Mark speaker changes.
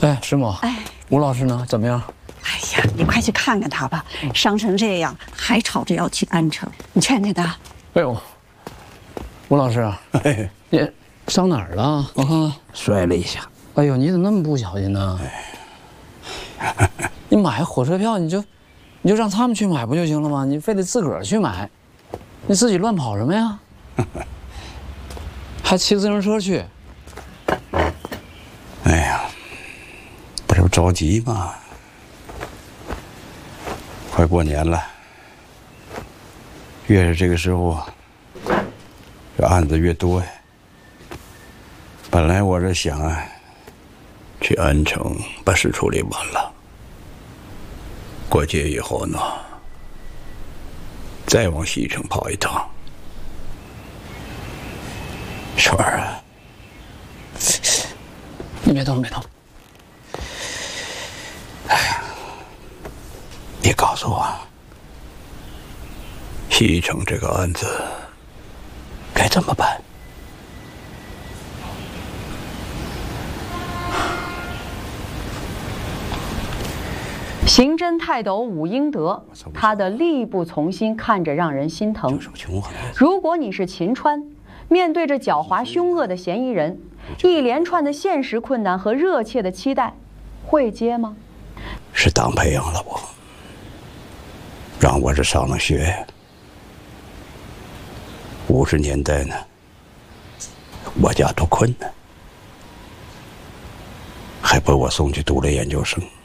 Speaker 1: 哎，师母，
Speaker 2: 哎，
Speaker 1: 吴老师呢？怎么样？
Speaker 2: 哎呀，你快去看看他吧，伤成这样还吵着要去安城，你劝劝他。
Speaker 1: 哎呦，吴老师，
Speaker 3: 哎，
Speaker 1: 你伤哪儿了？我看看，
Speaker 3: 摔了一下。
Speaker 1: 哎呦，你怎么那么不小心呢？你买火车票你就让他们去买不就行了吗？你非得自个儿去买，你自己乱跑什么呀？还骑自行车去？
Speaker 3: 哎呀，不是着急吗？快过年了，越是这个时候，这案子越多呀。本来我这想啊，去安城把事处理完了，过节以后呢，再往西城跑一趟。川儿啊，
Speaker 1: 你别动，别动。
Speaker 3: 哎呀，你告诉我，西城这个案子该怎么办？
Speaker 4: 刑侦泰斗武英德，他的力不从心看着让人心疼。如果你是秦川，面对着狡猾凶恶的嫌疑人，一连串的现实困难和热切的期待，会接吗？
Speaker 3: 是党培养了我，让我这上了学。50年代呢，我家多困难，还把我送去读了研究生。